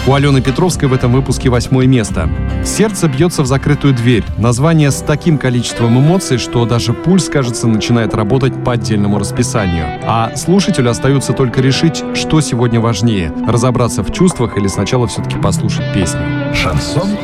У Алены Петровской в этом выпуске 8-е место. «Сердце бьется в закрытую дверь». Название с таким количеством эмоций, что даже пульс, кажется, начинает работать по отдельному расписанию. А слушателю остается только решить, что сегодня важнее — разобраться в чувствах или сначала все-таки послушать песню. Шансон